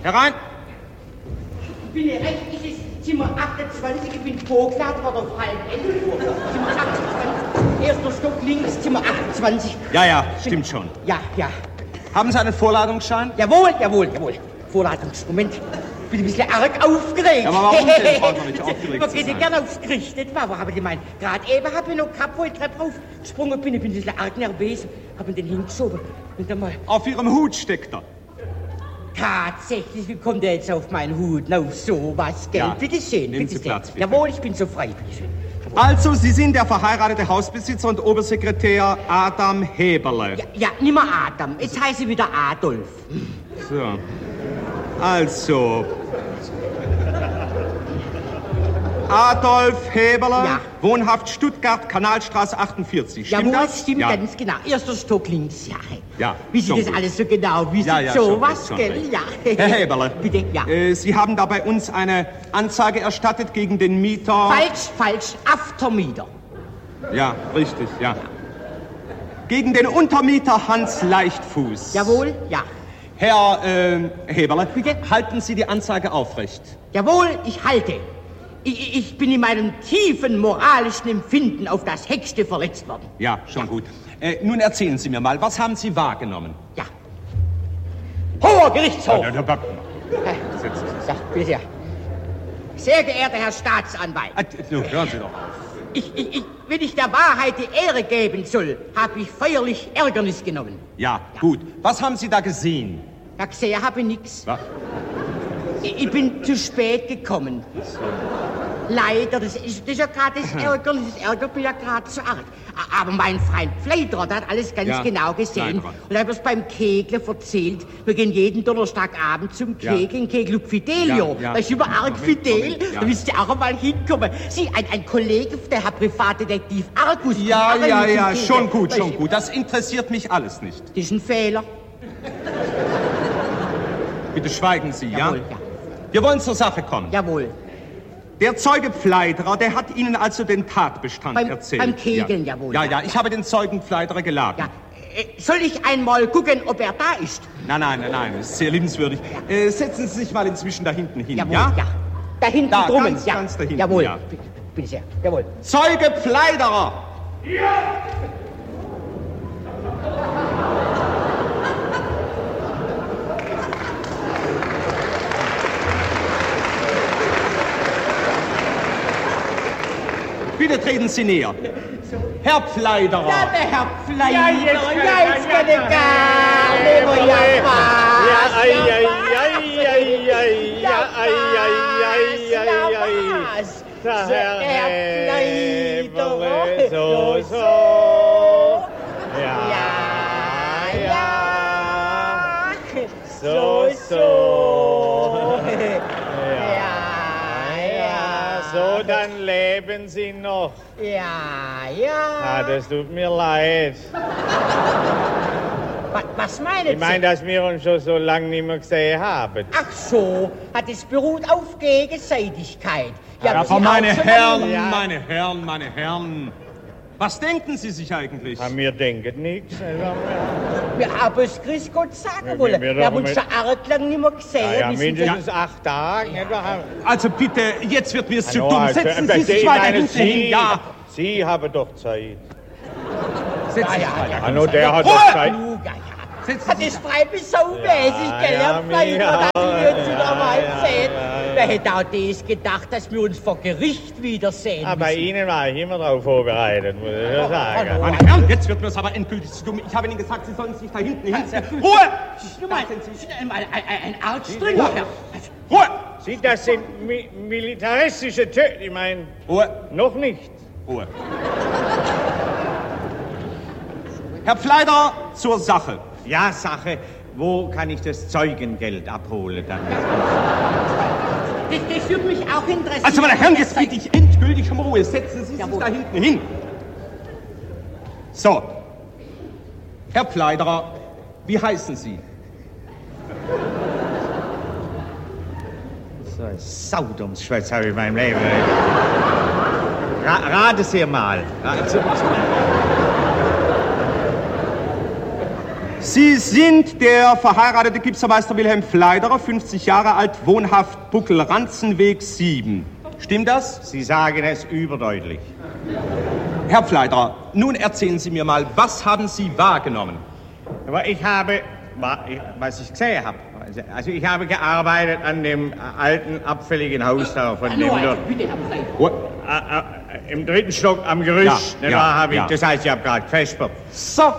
Herein! Ich bin hier rechtliches Zimmer 28, ich bin vorgeladen worden auf halb 11 Uhr. Zimmer 28, erster Stock links, Zimmer 28. Ja, stimmt schon. Ja. Haben Sie einen Vorladungsschein? Jawohl. Vorladungsmoment. Ich bin ein bisschen arg aufgeregt. Ja, aber warum denn, Frau nicht aufgeregt Man zu geht ja sein? gerne aufs Gericht, nicht wahr? Wo haben die meinen? Gerade eben habe ich noch gehabt, wo ich Treppe raufgesprungen bin. Ich bin ein bisschen arg nervös. Haben den hingeschoben. Und dann mal... Auf Ihrem Hut steckt er. Tatsächlich, wie kommt der jetzt auf meinen Hut? Na, auf sowas, gell? Ja. Bitte schön, Nehmen bitte Sie Platz, bitte. Jawohl, ich bin so frei, bitte schön. Also, Sie sind der verheiratete Hausbesitzer und Obersekretär Adam Heberle. Ja, nimmer Adam. Jetzt heiße ich wieder Adolf. So. Also. Adolf Heberle, Ja. wohnhaft Stuttgart, Kanalstraße 48. Stimmt Jawohl, das? stimmt Ja. ganz genau. Erster Stock links, ja. Ja, Wie Sie schon das gut. alles so genau wissen, Ja, sowas, schon gell? recht. Ja. Herr Heberle. Bitte, ja. Sie haben da bei uns eine Anzeige erstattet gegen den Mieter... Falsch, Aftermieter. Ja, richtig, ja. Gegen den Untermieter Hans Leichtfuß. Jawohl, ja. Herr Heberle, Bitte? halten Sie die Anzeige aufrecht. Jawohl, ich halte. Ich bin in meinem tiefen moralischen Empfinden auf das Höchste verletzt worden. Ja, schon gut. Nun erzählen Sie mir mal, was haben Sie wahrgenommen? Ja. Hoher Gerichtshof! Ja. So, bitte sehr. Sehr geehrter Herr Staatsanwalt, Nun, hören Sie doch auf. wenn ich der Wahrheit die Ehre geben soll, habe ich feierlich Ärgernis genommen. Ja, gut. Was haben Sie da gesehen? Ja, gesehen habe ich nichts. Was? Ich bin zu spät gekommen. Leider, das ist ja gerade das Ärgernis. Das ärgert mich ja gerade so arg. Aber mein Freund Pfleiderer, der hat alles ganz Ja, genau gesehen. Pfleiderer. Und er hat es beim Kegeln erzählt. Wir gehen jeden Donnerstagabend zum Ja. Kegeln, Kegelclub Fidelio. Ja. Da ist über arg Fidel. Ja. Da müsst ihr auch einmal hinkommen. Sie, ein Kollege, der Herr Privatdetektiv Argus. Ja, kommt auch mit zum ja, Kegeln. schon gut, Da schon ist- gut. Das interessiert mich alles nicht. Das ist ein Fehler. Bitte schweigen Sie, ja? Jawohl, ja. Wir wollen zur Sache kommen. Jawohl. Der Zeuge Pfleiderer, der hat Ihnen also den Tatbestand erzählt. Beim Kegeln, ja. jawohl. Ja, ich habe den Zeugen Pfleiderer geladen. Ja. Soll ich einmal gucken, ob er da ist? Nein, das ist sehr liebenswürdig. Setzen Sie sich mal inzwischen da hinten hin, Jawohl, ja? ja. Da hinten Da, drummen, ganz, ja. ganz da hinten, Jawohl, ja. bitte sehr, jawohl. Zeuge Pfleiderer! Bitte treten Sie näher. Herr Pfleiderer! Ja, der Herr Pfleiderer, Ja, jetzt kann kann ich gar nicht mehr, ja, was? Der Herr Heberle, Pfleiderer. so. Ja. So, dann leben Sie noch. Ja. Das tut mir leid. Was meinen Ich meine, dass wir uns schon so lange nicht mehr gesehen haben. Ach so, hat es beruht auf Gegenseitigkeit. Ja, wir aber sind meine auch so Herren, lange- meine Herren. Was denken Sie sich eigentlich? Wir denken nichts. Wir haben es Grüß Gott sagen Wir- wollen. wir Wir haben doch uns schon arg lang nicht mehr gesehen. Ja, Wir sind mindestens 8 Tage. Nicht wahr? Also bitte, jetzt wird mir es zu Hallo, dumm. also, Setzen Sie ich sich weiter meine, hinten hin. Ja, Sie haben doch Zeit. setzen Sie sich weiter. Hallo, der hat Ruhe! doch Zeit. Setzen Das Sie ist frei bis saumäßig, gell, Herr Pfleiderer, dass wir uns wieder mal sehen. Wer hätte auch das gedacht, dass wir uns vor Gericht wiedersehen Aber bei müssen? Ihnen war ich immer darauf vorbereitet, muss ich schon sagen. Meine Herren, jetzt wird mir es aber endgültig zu dumm. Ich habe Ihnen gesagt, Sie sollen sich da hinten hinsetzen. Ruhe! Ein Argstringer, Herr. Ruhe! Sie, das sind militaristische Töne. Ich meine, Ruhe! noch nicht. Ruhe! Herr Pfleiderer, zur Sache. Ja, Sache. Wo kann ich das Zeugengeld abholen dann? Das würde mich auch interessieren. Also, meine Herren, jetzt bitte ich endgültig um Ruhe. Setzen Sie sich Jawohl. da hinten hin. So. Herr Pfleiderer, wie heißen Sie? So ein Saudummschwätz habe ich in meinem Leben. Rate Sie mal. Sie sind der verheiratete Gipsermeister Wilhelm Pfleiderer, 50 Jahre alt, wohnhaft Buckel-Ranzenweg 7. Stimmt das? Sie sagen es überdeutlich. Herr Pfleiderer, nun erzählen Sie mir mal, was haben Sie wahrgenommen? Aber ich habe, was ich gesehen habe, also ich habe gearbeitet an dem alten, abfälligen Haus da von dem dort. Bitte, Herr Pfleiderer. Im 3. Stock am Gerüst, Ja, ja, habe ich, ja. das heißt, ich habe gerade gefespert. So.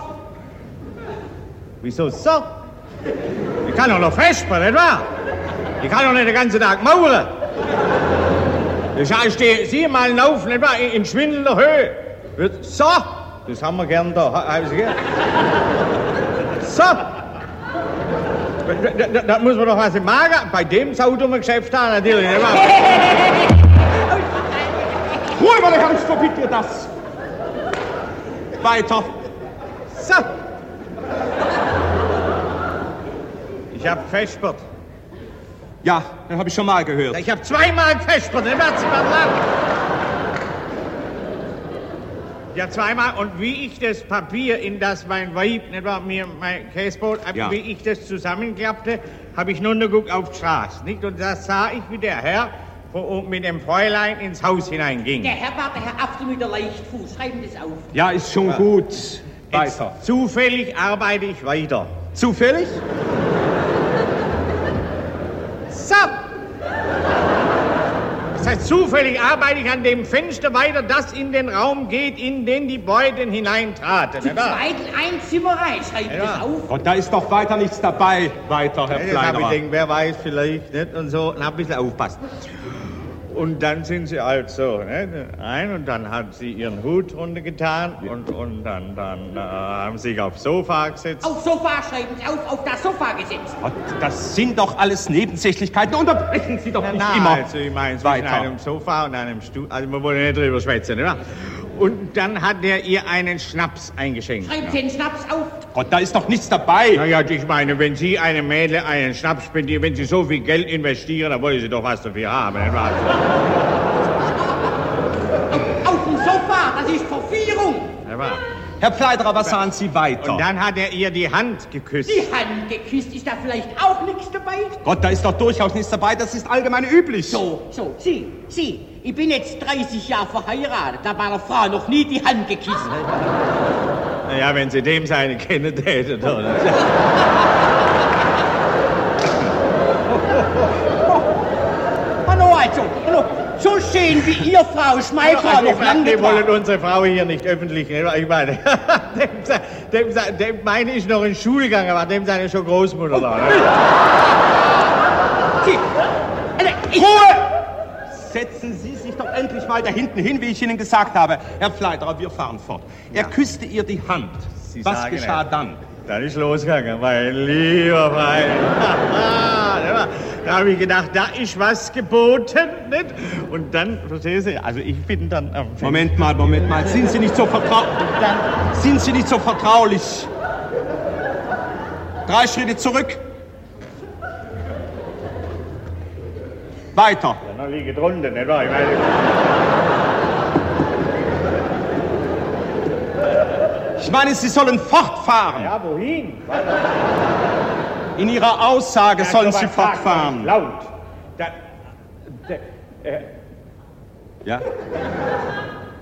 Wieso so? Ich kann doch noch vespern, nicht wahr? Ich kann doch nicht den ganzen Tag maulen. Ich stehe 7-mal laufen, nicht wahr? In schwindelnder Höhe. So, das haben wir gern da. Haben Sie gern? So. Da muss man doch was im Magen bei dem saudummen Geschäft haben, natürlich, nicht wahr? Ruhe, meine Herren, verbiet ihr das. Weiter. So. Ich hab vespert. Ja, das habe ich schon mal gehört. Ich hab 2-mal vespert, nicht wahr? Ja, 2-mal. Und wie ich das Papier, in das mein Weib, nicht wahr, mir mein Käsebrot, Ja. wie ich das zusammenklappte, habe ich nur geguckt auf die Straße, nicht? Und da sah ich, wie der Herr mit dem Fräulein ins Haus hineinging. Der Herr war der Herr After mit der Leichtfuß. Schreiben das auf. Ja, ist schon gut. Jetzt, Weiter. zufällig arbeite ich weiter. Zufällig? So! Das heißt, zufällig arbeite ich an dem Fenster weiter, das in den Raum geht, in den die Beuten hineintraten. Zum Zweiten ein Zimmer rein. Schreiben Ja. das auf. Und da ist doch weiter nichts dabei. Weiter, Herr Ja, das habe ich Pfleiderer. gedacht, wer weiß, vielleicht nicht und so, und hab ein bisschen aufpasst. Und dann sind sie halt so, ne, ein, und dann hat sie ihren Hut runtergetan und dann haben sie sich aufs Sofa gesetzt. Auf Sofa schreiben Sie auf das Sofa gesetzt. Gott, das sind doch alles Nebensächlichkeiten. Unterbrechen Sie doch nicht immer. Also ich meine, zwischen Weiter. einem Sofa und einem Stuhl, also wir wollen nicht drüber schwätzen, ne? Und dann hat er ihr einen Schnaps eingeschenkt. Schreiben Sie den Schnaps auf. Gott, da ist doch nichts dabei. Naja, ich meine, wenn Sie einem Mädel einen Schnaps spendieren, wenn Sie so viel Geld investieren, dann wollen Sie doch was dafür haben, nicht wahr? Auf dem Sofa. Das ist Verführung. Nicht wahr? Herr Pfleiderer, was sahen Sie weiter? Und dann hat er ihr die Hand geküsst. Die Hand geküsst. Ist da vielleicht auch nichts dabei? Gott, da ist doch durchaus nichts dabei. Das ist allgemein üblich. So, Sie. Ich bin jetzt 30 Jahre verheiratet. Da war der Frau noch nie die Hand geküsst. Naja, wenn Sie dem seine kennen täten, oder? Hallo, so schön wie ihr, Frau Schmeidler, noch lange Wir wollen getragen. unsere Frau hier nicht öffentlich, ne? Ich meine, dem meine ich noch in Schulgang, aber dem seine schon Großmutter da. Ne? Ruhe! Setzen Sie sich doch endlich mal da hinten hin, wie ich Ihnen gesagt habe. Herr Pfleiderer, wir fahren fort. Er küsste ihr die Hand. Sie Was sagen geschah es. dann? Dann ist losgegangen, mein lieber Freund. Da habe ich gedacht, da ist was geboten, nicht? Und dann, verstehen Sie, also ich bin dann am Moment mal. Sind Sie nicht so vertraulich? 3 Schritte zurück. Weiter. Dann liege drunter, nicht wahr? Ich meine, Ich meine, Sie sollen fortfahren. ja, wohin? In Ihrer Aussage sollen Sie sowas sagt man fortfahren. nicht laut. Da, Ja?